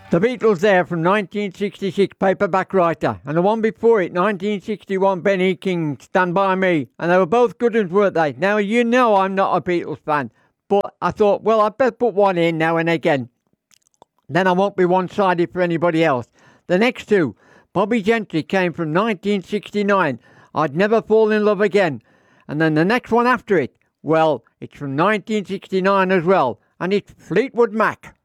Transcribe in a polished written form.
The Beatles there from 1966, Paperback Writer, and the one before it, 1961, Benny King, Stand By Me, and they were both good ones, weren't they? Now, you know I'm not a Beatles fan, but I thought, well, I'd better put one in now and again. Then I won't be one-sided for anybody else. The next two, Bobby Gentry, came from 1969, I'd Never Fall in Love Again. And then the next one after it, well, it's from 1969 as well, and it's Fleetwood Mac.